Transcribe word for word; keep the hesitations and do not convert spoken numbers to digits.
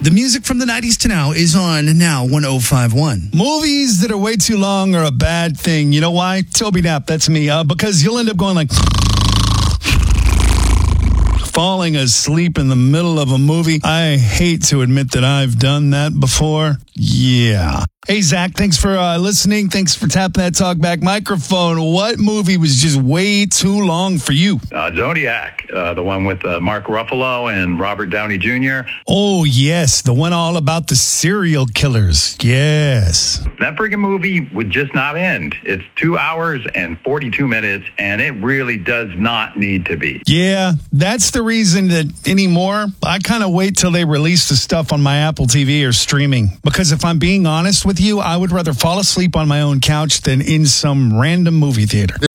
The music from the nineties to now is on Now one oh five one. Movies that are way too long are a bad thing. You know why? Toby Knapp, that's me. Uh, because you'll end up going like... falling asleep in the middle of a movie. I hate to admit that I've done that before. Yeah. Hey, Zach, thanks for uh, listening. Thanks for tapping that talkback microphone. What movie was just way too long for you? Uh, Zodiac, uh, the one with uh, Mark Ruffalo and Robert Downey Junior Oh, yes, the one all about the serial killers. Yes. That freaking movie would just not end. It's two hours and forty-two minutes, and it really does not need to be. Yeah, that's the reason that anymore, I kind of wait till they release the stuff on my Apple T V or streaming. Because if I'm being honest with you, I would rather fall asleep on my own couch than in some random movie theater.